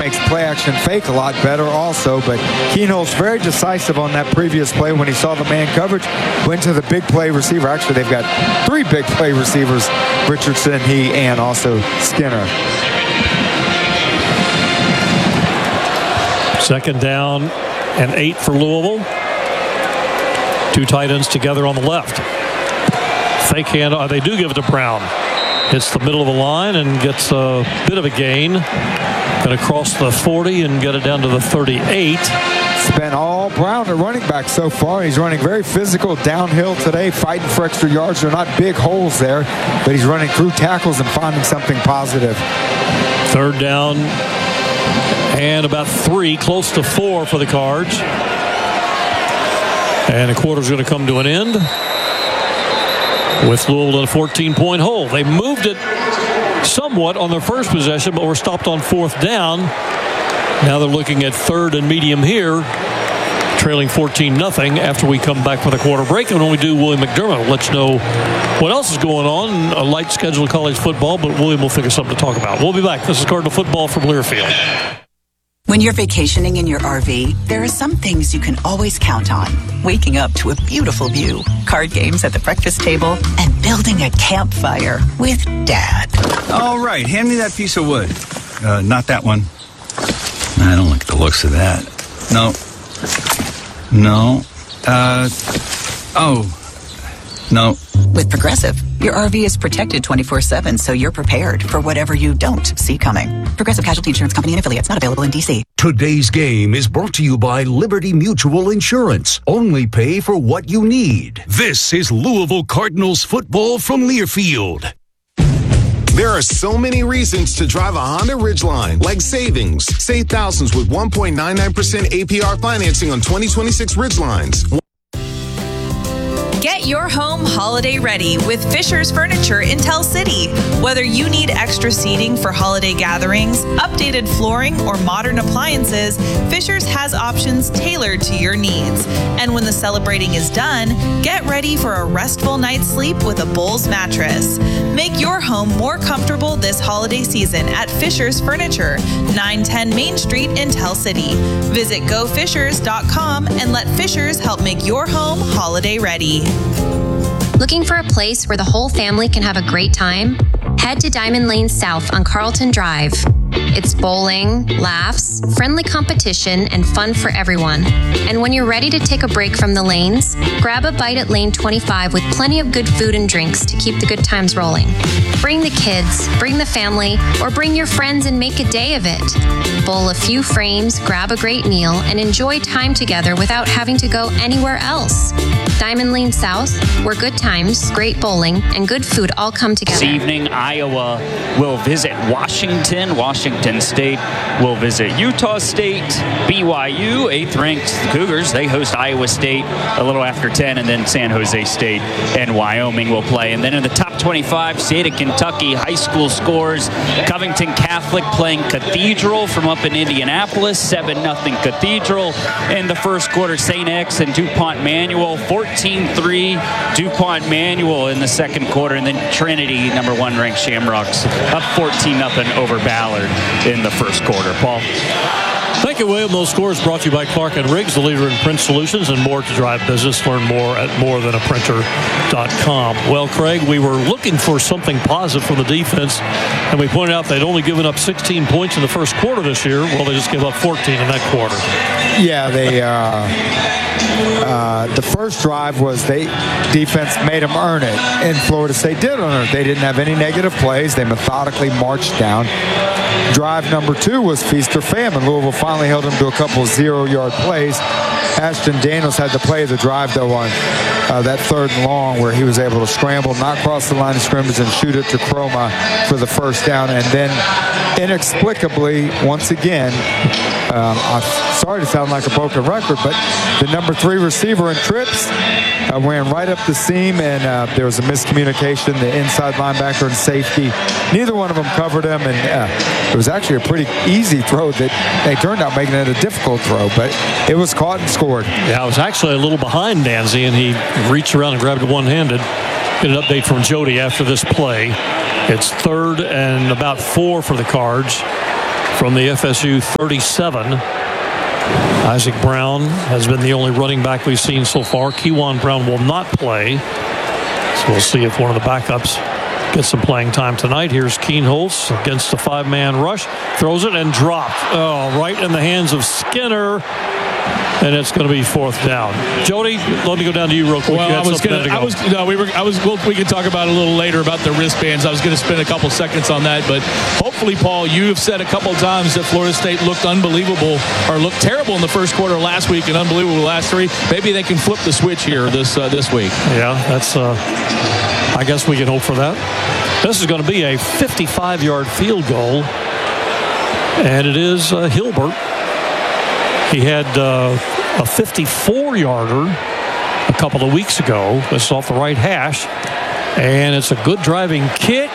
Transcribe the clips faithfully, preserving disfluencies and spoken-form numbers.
makes play action fake a lot better also. But Keenholz very decisive on that previous play when he saw the man coverage, went to the big play receiver. Actually, they've got three big play receivers, Richardson, he, and also Skinner. Second down and eight for Louisville. Two tight ends together on the left. Fake hand. Uh, they do give it to Brown. Hits the middle of the line and gets a bit of a gain. Going to cross the forty and get it down to the thirty-eight. It's been all Brown, the running back so far. He's running very physical downhill today, fighting for extra yards. They're not big holes there, but he's running through tackles and finding something positive. Third down and about three, close to four for the Cards. And the quarter's going to come to an end with Louisville in a fourteen-point hole. They moved it somewhat on their first possession, but were stopped on fourth down. Now they're looking at third and medium here, trailing fourteen nothing after we come back from the quarter break. And when we do, William McDermott will let you know what else is going on. A light schedule of college football, but William will think of something to talk about. We'll be back. This is Cardinal Football from Learfield. When you're vacationing in your R V, there are some things you can always count on. Waking up to a beautiful view, card games at the breakfast table, and building a campfire with Dad. All right, hand me that piece of wood. Uh, not that one. I don't like the looks of that. No. No. Uh, oh. No. With Progressive, your R V is protected twenty-four seven, so you're prepared for whatever you don't see coming. Progressive Casualty Insurance Company and affiliates, not available in D C. Today's game is brought to you by Liberty Mutual Insurance. Only pay for what you need. This is Louisville Cardinals football from Learfield. There are so many reasons to drive a Honda Ridgeline, like savings. Save thousands with one point nine nine percent A P R financing on twenty twenty-six Ridgelines. Get your home holiday ready with Fisher's Furniture in Tell City. Whether you need extra seating for holiday gatherings, updated flooring, or modern appliances, Fisher's has options tailored to your needs. And when the celebrating is done, get ready for a restful night's sleep with a Bowles mattress. Make your home more comfortable this holiday season at Fisher's Furniture, nine ten Main Street in Tell City. Visit go fishers dot com and let Fisher's help make your home holiday ready. Looking for a place where the whole family can have a great time? Head to Diamond Lane South on Carlton Drive. It's bowling, laughs, friendly competition, and fun for everyone. And when you're ready to take a break from the lanes, grab a bite at Lane twenty-five with plenty of good food and drinks to keep the good times rolling. Bring the kids, bring the family, or bring your friends and make a day of it. Bowl a few frames, grab a great meal, and enjoy time together without having to go anywhere else. Diamond Lane South, where good times, great bowling, and good food all come together. This evening, Iowa will visit Washington. Washington State will visit Utah State. B Y U, eighth-ranked Cougars, they host Iowa State a little after ten, and then San Jose State and Wyoming will play. And then in the top twenty-five, State of Kentucky high school scores. Covington Catholic playing Cathedral from up in Indianapolis, seven nothing Cathedral. In the first quarter, Saint X and DuPont Manual, fourteen three DuPont Manual in the second quarter. And then Trinity, number one ranked Shamrocks, up fourteen nothing over Ballard in the first quarter. Paul? Thank you, William. Those scores brought to you by Clark and Riggs, the leader in print solutions and more to drive business. Learn more at more than a printer dot com. Well, Craig, we were looking for something positive from the defense, and we pointed out they'd only given up sixteen points in the first quarter this year. Well, they just gave up fourteen in that quarter. Yeah, they uh, uh, the first drive was they defense made them earn it, and Florida State did earn it. They didn't have any negative plays. They methodically marched down. Drive number two was feast or famine. Louisville finally held them to a couple of zero-yard plays. Ashton Daniels had the play of the drive, though, on uh, that third and long, where he was able to scramble, not cross the line of scrimmage, and shoot it to Chroma for the first down. And then, inexplicably, once again, um, I'm sorry to sound like a broken record, but the number three receiver in trips uh, ran right up the seam, and uh, there was a miscommunication. The inside linebacker and safety, neither one of them covered him, and uh, it was actually a pretty easy throw that they turned out making it a difficult throw, but it was caught and scored. Yeah, I was actually a little behind Danzy, and he reached around and grabbed it one-handed. Get an update from Jody after this play. It's third and about four for the Cards from the F S U thirty-seven. Isaac Brown has been the only running back we've seen so far. Kewan Brown will not play. So we'll see if one of the backups gets some playing time tonight. Here's Keenholz against the five-man rush. Throws it and dropped. Oh, right in the hands of Skinner. And it's going to be fourth down. Jody, let me go down to you real quick. Well, I was going to. I was. No, we were. I was. Well, we can talk about it a little later about the wristbands. I was going to spend a couple seconds on that, but hopefully, Paul, you have said a couple of times that Florida State looked unbelievable or looked terrible in the first quarter last week and unbelievable the last three. Maybe they can flip the switch here this uh, this week. Yeah, that's. Uh, I guess we can hope for that. This is going to be a fifty-five-yard field goal, and it is uh, Hilbert. He had uh, a fifty-four-yarder a couple of weeks ago. This is off the right hash. And it's a good driving kick.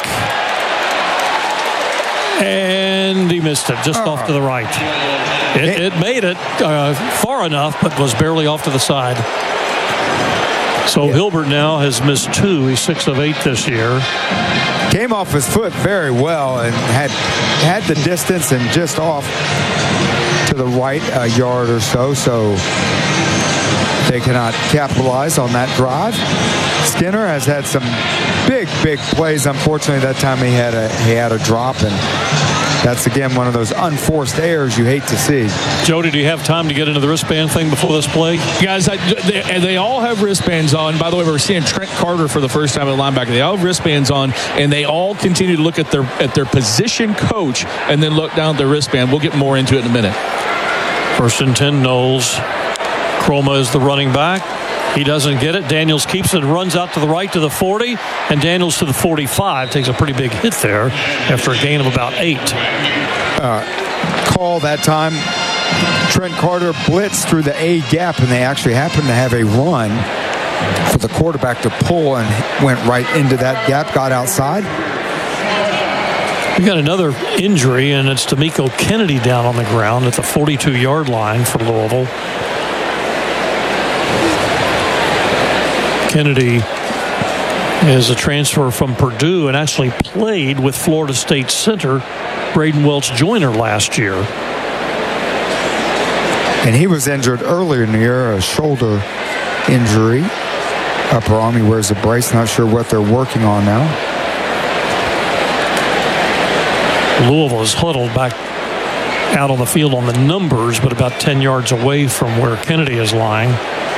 And he missed it just oh. off to the right. It, it made it uh, far enough, but was barely off to the side. So yeah. Hilbert now has missed two. He's six of eight this year. Came off his foot very well and had had the distance and just off to the right a yard or so, so they cannot capitalize on that drive. Skinner has had some big, big plays. Unfortunately, that time he had a he had a drop, and that's again one of those unforced errors you hate to see. Jody, do you have time to get into the wristband thing before this play? Guys, I, they, they all have wristbands on. By the way, we're seeing Trent Carter for the first time at linebacker. They all have wristbands on, and they all continue to look at their at their position coach and then look down at their wristband. We'll get more into it in a minute. First and ten, Knowles. Chroma is the running back. He doesn't get it. Daniels keeps it and runs out to the right to the forty, and Daniels to the forty-five. Takes a pretty big hit there after a gain of about eight. Uh, call that time. Trent Carter blitzed through the A gap, and they actually happened to have a run for the quarterback to pull and went right into that gap, got outside. We got another injury, and it's D'Amico Kennedy down on the ground at the forty-two-yard line for Louisville. Kennedy is a transfer from Purdue and actually played with Florida State center Braden Welch-Joyner last year. And he was injured earlier in the year, a shoulder injury. Upper arm, he wears a brace. Not sure what they're working on now. Louisville is huddled back out on the field on the numbers, but about ten yards away from where Kennedy is lying.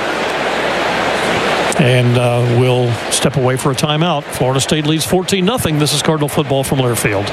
And uh, we'll step away for a timeout. Florida State leads fourteen nothing. This is Cardinal football from Learfield.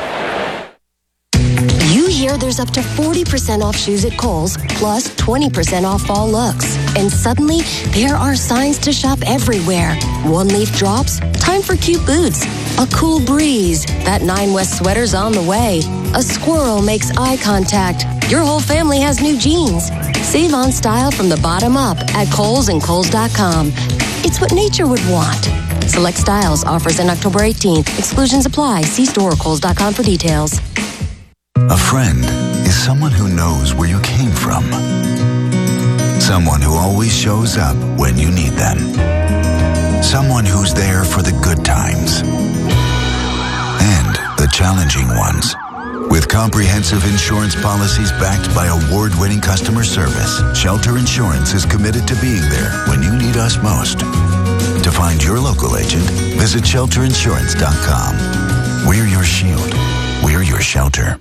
You hear there's up to forty percent off shoes at Kohl's, plus twenty percent off fall looks. And suddenly, there are signs to shop everywhere. One leaf drops, time for cute boots. A cool breeze, that Nine West sweater's on the way. A squirrel makes eye contact. Your whole family has new jeans. Save on style from the bottom up at Kohl's and Kohl's dot com. It's what nature would want. Select styles, offers in October eighteenth. Exclusions apply. See store or Kohl's dot com for details. A friend is someone who knows where you came from. Someone who always shows up when you need them. Someone who's there for the good times and the challenging ones. With comprehensive insurance policies backed by award-winning customer service, Shelter Insurance is committed to being there when you need us most. To find your local agent, visit shelter insurance dot com. We're your shield. We're your shelter.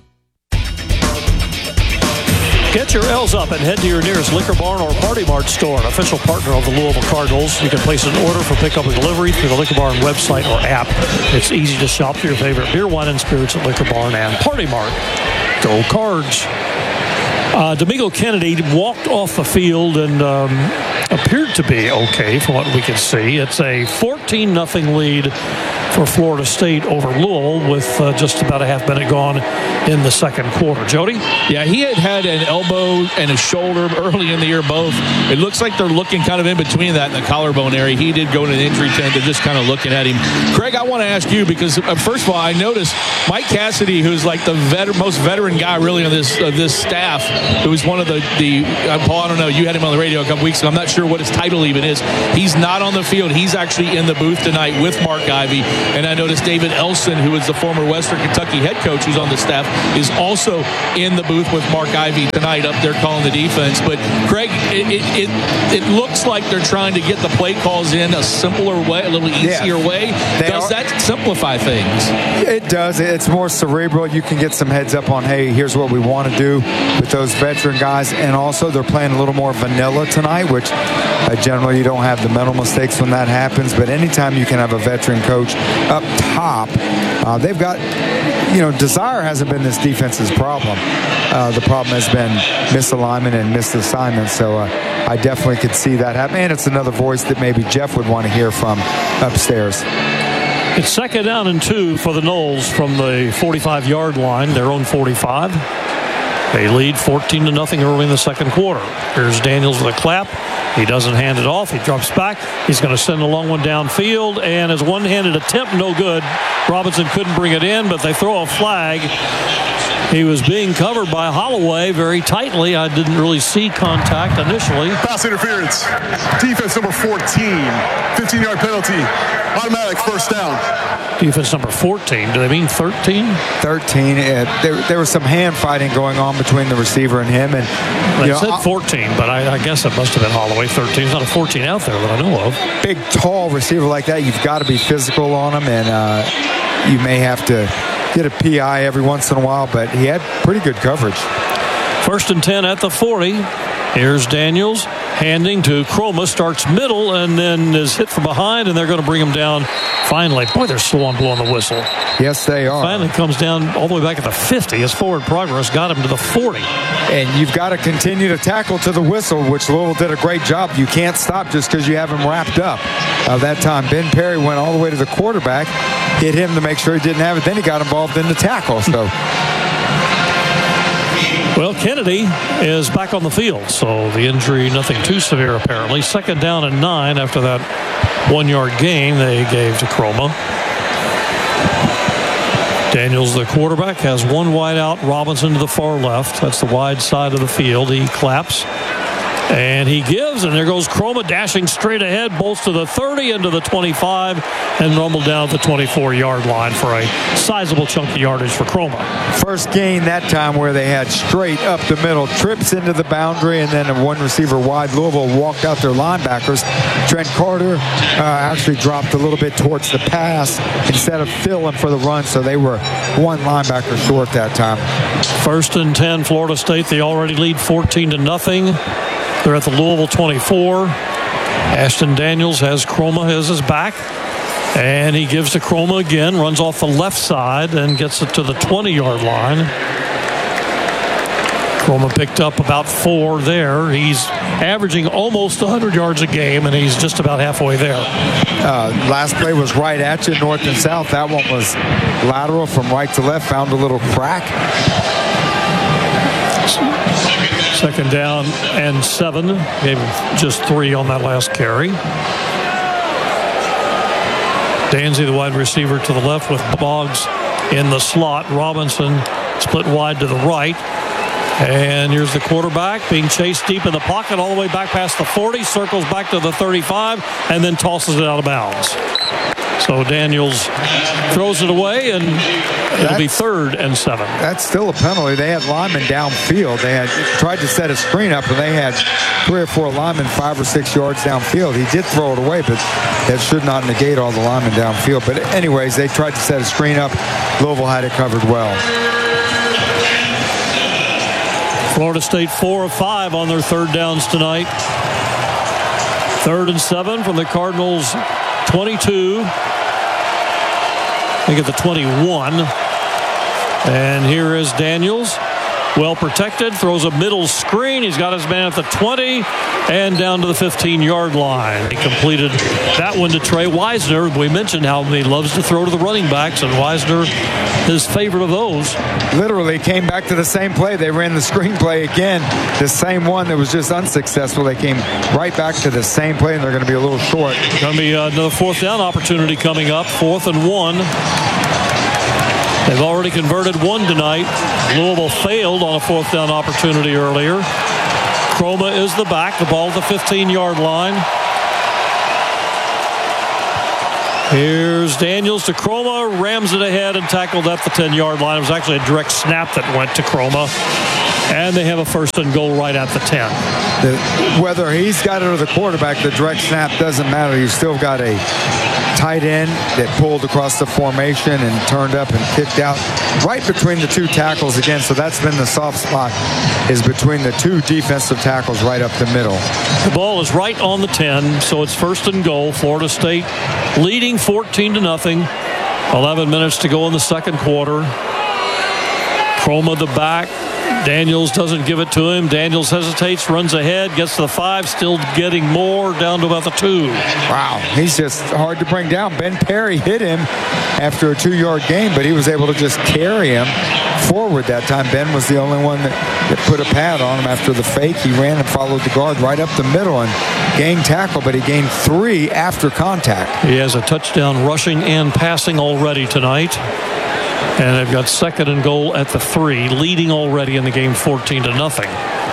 Get your L's up and head to your nearest Liquor Barn or Party Mart store, an official partner of the Louisville Cardinals. You can place an order for pickup and delivery through the Liquor Barn website or app. It's easy to shop for your favorite beer, wine, and spirits at Liquor Barn and Party Mart. Go Cards. Uh, D'Amico Kennedy walked off the field and um, appeared to be okay from what we could see. It's a fourteen nothing lead for Florida State over Louisville with uh, just about a half minute gone in the second quarter. Jody? Yeah, he had had an elbow and a shoulder early in the year, both. It looks like they're looking kind of in between that in the collarbone area. He did go to an injury tent. They're just kind of looking at him. Craig, I want to ask you because, uh, first of all, I noticed Mike Cassidy, who's like the vet- most veteran guy really on this uh, this staff, who was one of the, the uh, Paul, I don't know, you had him on the radio a couple weeks ago. I'm not sure what his title even is. He's not on the field. He's actually in the booth tonight with Mark Ivey. And I noticed David Elson, who is the former Western Kentucky head coach who's on the staff, is also in the booth with Mark Ivey tonight up there calling the defense. But, Craig, it it, it, it looks like they're trying to get the play calls in a simpler way, a little easier yeah, way. Does are, that simplify things? It does. It's more cerebral. You can get some heads up on, hey, here's what we want to do with those veteran guys. And also they're playing a little more vanilla tonight, which uh, generally you don't have the mental mistakes when that happens. But anytime you can have a veteran coach up top, uh, they've got, you know, desire hasn't been this defense's problem. Uh, the problem has been misalignment and missed assignments. So uh, I definitely could see that happen. And it's another voice that maybe Jeff would want to hear from upstairs. It's second down and two for the Noles from the forty-five-yard line, their own forty-five. They lead fourteen to nothing early in the second quarter. Here's Daniels with a clap. He doesn't hand it off. He drops back. He's going to send a long one downfield, and his one-handed attempt, no good. Robinson couldn't bring it in, but they throw a flag. He was being covered by Holloway very tightly. I didn't really see contact initially. Pass interference. Defense number fourteen. fifteen-yard penalty. Automatic first down. Defense number fourteen. Do they mean thirteen? thirteen. It, there, there was some hand fighting going on between the receiver and him. And They you know, said fourteen, but I, I guess it must have been Holloway. thirteen. There's not a fourteen out there that I know of. Big, tall receiver like that, you've got to be physical on him, and uh, you may have to get a P I every once in a while, but he had pretty good coverage. First and ten at the forty. Here's Daniels handing to Chroma, starts middle and then is hit from behind, and they're going to bring him down finally. Boy, they're slow on blowing the whistle. Yes, they are. Finally comes down all the way back at the fifty. His forward progress got him to the forty. And you've got to continue to tackle to the whistle, which Louisville did a great job. You can't stop just because you have him wrapped up. Uh, that time, Ben Perry went all the way to the quarterback, hit him to make sure he didn't have it. Then he got involved in the tackle. So. Well, Kennedy is back on the field, so the injury, nothing too severe apparently. Second down and nine after that one-yard gain they gave to Chroma. Daniels, the quarterback, has one wide out. Robinson to the far left. That's the wide side of the field. He claps. And he gives, and there goes Chroma dashing straight ahead, bolts to the thirty, into the twenty-five, and rumbled down at the twenty-four-yard line for a sizable chunk of yardage for Chroma. First gain that time where they had straight up the middle, trips into the boundary, and then a one receiver wide. Louisville walked out their linebackers. Trent Carter uh, actually dropped a little bit towards the pass instead of filling for the run, so they were one linebacker short that time. First and ten, Florida State. They already lead fourteen to nothing. They're at the Louisville twenty-four. Ashton Daniels has Chroma as his back. And he gives to Chroma again, runs off the left side and gets it to the twenty-yard line. Chroma picked up about four there. He's averaging almost one hundred yards a game, and he's just about halfway there. Uh, last play was right at you, north and south. That one was lateral from right to left, found a little crack. Second down and seven. Gave him just three on that last carry. Danzy, the wide receiver, to the left with Boggs in the slot. Robinson split wide to the right. And here's the quarterback being chased deep in the pocket all the way back past the forty, circles back to the thirty-five, and then tosses it out of bounds. So Daniels throws it away, and it'll that's, be third and seven. That's still a penalty. They had linemen downfield. They had tried to set a screen up, and they had three or four linemen five or six yards downfield. He did throw it away, but that should not negate all the linemen downfield. But anyways, they tried to set a screen up. Louisville had it covered well. Florida State four of five on their third downs tonight. Third and seven from the Cardinals' twenty-two. I think at the twenty-one. And here is Daniels. Well protected. Throws a middle screen. He's got his man at the twenty and down to the fifteen-yard line. He completed that one to Trey Wisner. We mentioned how he loves to throw to the running backs, and Wisner his favorite of those. Literally came back to the same play. They ran the screen play again. The same one that was just unsuccessful. They came right back to the same play, and they're going to be a little short. Going to be another fourth down opportunity coming up. Fourth and one. They've already converted one tonight. Louisville failed on a fourth down opportunity earlier. Chroma is the back. The ball at the fifteen-yard line. Here's Daniels to Chroma, rams it ahead and tackled at the ten-yard line. It was actually a direct snap that went to Chroma. And they have a first and goal right at the ten. The, whether he's got it or the quarterback, the direct snap doesn't matter. You've still got a tight end that pulled across the formation and turned up and kicked out right between the two tackles again. So that's been the soft spot, is between the two defensive tackles right up the middle. The ball is right on the ten, so it's first and goal. Florida State leading fourteen to nothing. eleven minutes to go in the second quarter. Chroma the back. Daniels doesn't give it to him. Daniels hesitates, runs ahead, gets to the five, still getting more, down to about the two. Wow, he's just hard to bring down. Ben Perry hit him after a two-yard gain, but he was able to just carry him forward that time. Ben was the only one that, that put a pad on him after the fake. He ran and followed the guard right up the middle and gained tackle, but he gained three after contact. He has a touchdown rushing and passing already tonight. And they've got second and goal at the three, leading already in the game fourteen to nothing.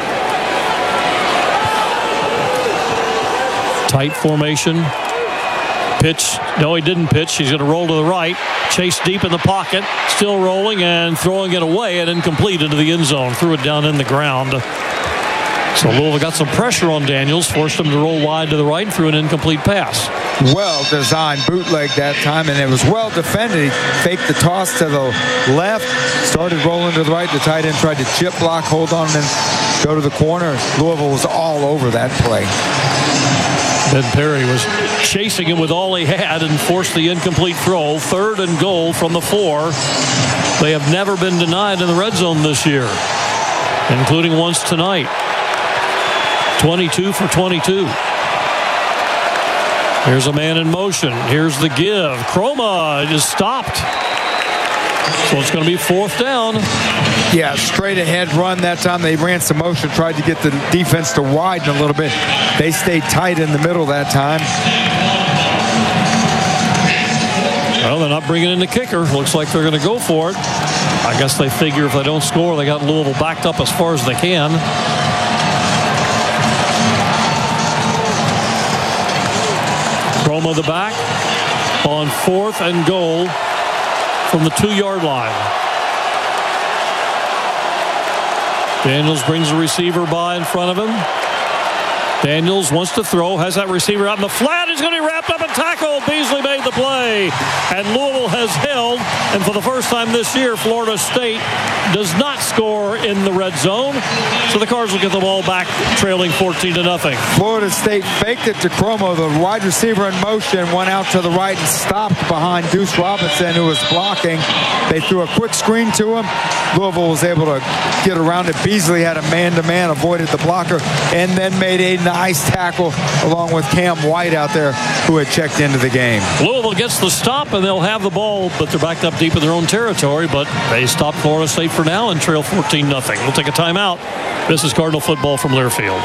Tight formation. Pitch. No, he didn't pitch. He's going to roll to the right. Chase deep in the pocket. Still rolling and throwing it away and incomplete into the end zone. Threw it down in the ground. So Louisville got some pressure on Daniels, forced him to roll wide to the right and threw an incomplete pass. Well designed bootleg that time, and it was well defended. He faked the toss to the left, started rolling to the right. The tight end tried to chip block, hold on, and then go to the corner. Louisville was all over that play. Ben Perry was chasing him with all he had and forced the incomplete throw. Third and goal from the four. They have never been denied in the red zone this year, including once tonight. twenty-two for twenty-two. Here's a man in motion. Here's the give. Chroma is stopped. So it's going to be fourth down. Yeah, straight ahead run that time. They ran some motion, tried to get the defense to widen a little bit. They stayed tight in the middle that time. Well, they're not bringing in the kicker. Looks like they're going to go for it. I guess they figure if they don't score, they got Louisville backed up as far as they can. Chroma the back on fourth and goal from the two-yard line. Daniels brings the receiver by in front of him. Daniels wants to throw, has that receiver out in the flat. He's going to be wrapped up and tackled. Beasley made the play, and Louisville has held. And for the first time this year, Florida State does not score in the red zone. So the Cards will get the ball back, trailing fourteen to nothing. Florida State faked it to Chroma. The wide receiver in motion went out to the right and stopped behind Deuce Robinson, who was blocking. They threw a quick screen to him. Louisville was able to get around it. Beasley had a man-to-man, avoided the blocker, and then made a nice tackle along with Cam White out there, who had checked into the game. Louisville gets the stop, and they'll have the ball, but they're backed up deep in their own territory. But they stop Florida State for now and trail fourteen nothing. We'll take a timeout. This is Cardinal football from Learfield.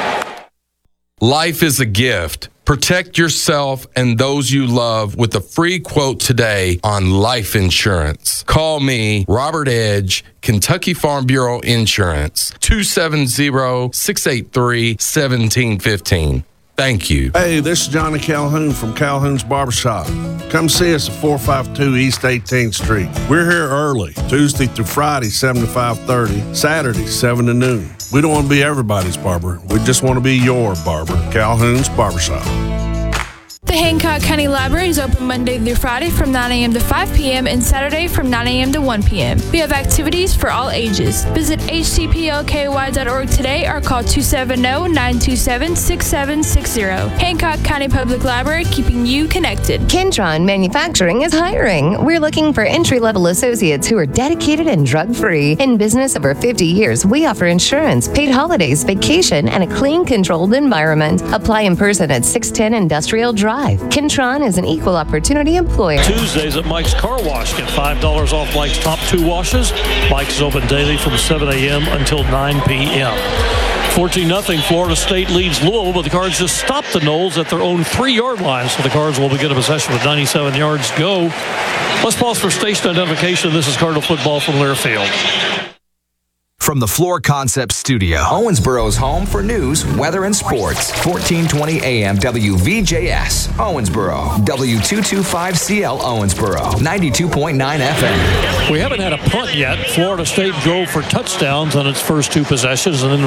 Life is a gift. Protect yourself and those you love with a free quote today on life insurance. Call me, Robert Edge, Kentucky Farm Bureau Insurance, two seven zero, six eight three, one seven one five. Thank you. Hey, this is Johnny Calhoun from Calhoun's Barbershop. Come see us at four five two East eighteenth Street. We're here early, Tuesday through Friday, seven to five thirty, Saturday, seven to noon. We don't want to be everybody's barber. We just want to be your barber. Calhoun's Barbershop. The Hancock County Library is open Monday through Friday from nine a.m. to five p.m. and Saturday from nine a.m. to one p.m. We have activities for all ages. Visit h c p l k y dot org today or call two seven zero, nine two seven, six seven six zero. Hancock County Public Library, keeping you connected. Kentron Manufacturing is hiring. We're looking for entry-level associates who are dedicated and drug-free. In business over fifty years, we offer insurance, paid holidays, vacation, and a clean, controlled environment. Apply in person at six ten Industrial Drive. Kentron is an equal opportunity employer. Tuesdays at Mike's Car Wash. Get five dollars off Mike's top two washes. Mike's is open daily from seven a.m. until nine p.m. fourteen nothing. Florida State leads Louisville, but the Cards just stopped the Noles at their own three-yard line. So the Cards will begin a possession with ninety-seven yards to go. Let's pause for station identification. This is Cardinal football from Learfield. from the Floor Concepts studio. Owensboro's home for news, weather, and sports. fourteen twenty A M W V J S, Owensboro. W two twenty-five C L Owensboro, ninety-two point nine F M. We haven't had a punt yet. Florida State drove for touchdowns on its first two possessions and then